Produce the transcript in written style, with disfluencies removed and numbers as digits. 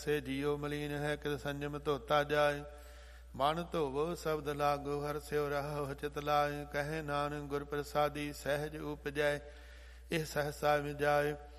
ਸੇ ਜੀਉ ਮਲੀਨ ਹੈ ਕਿਤ ਸੰਜਮ ਧੋਤਾ ਜਾਏ। ਮਨ ਧੋਵੋ ਸ਼ਬਦ ਲਾਗੋ ਹਰਿ ਸਿਉ ਰਹੋ ਚਿਤ ਲਾਏ। ਕਹੇ ਨਾਨਕ ਗੁਰ ਪ੍ਰਸਾਦੀ ਸਹਿਜ ਉਪਜੈ ਇਹ ਸਹਸਾ ਵਿਜਾਏ।